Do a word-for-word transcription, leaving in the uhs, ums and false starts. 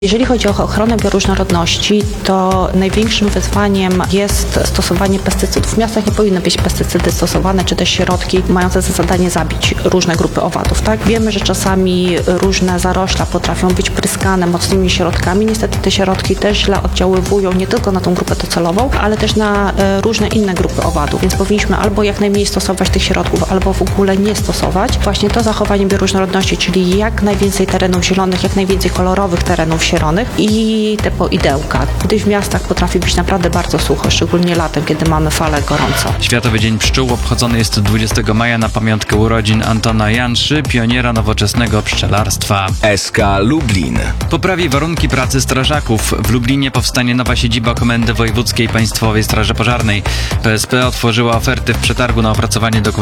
Jeżeli chodzi o ochronę bioróżnorodności, to największym wyzwaniem jest stosowanie pestycydów. W miastach nie powinny być pestycydy stosowane, czy też środki mające za zadanie zabić różne grupy owadów. Tak? Wiemy, że czasami różne zarośla potrafią być pryskane mocnymi środkami. Niestety te środki też źle oddziaływują nie tylko na tą grupę docelową, ale też na różne inne grupy owadów. Więc powinniśmy albo jak najmniej stosować tych środków, albo w ogóle nie stosować. Właśnie to zachowanie bioróżnorodności, czyli jak najwięcej terenów zielonych, jak najwięcej kolorowych terenów zielonych i te poidełka. Gdy w miastach potrafi być naprawdę bardzo sucho, szczególnie latem, kiedy mamy falę gorąco. Światowy Dzień Pszczół obchodzony jest dwudziestego maja na pamiątkę urodzin Antona Janszy, pioniera nowoczesnego pszczelarstwa. S K Lublin. Poprawi warunki pracy strażaków. W Lublinie powstanie nowa siedziba Komendy Wojewódzkiej Państwowej Straży Pożarnej. P S P otworzyła oferty w przetargu na opracowanie dokumentów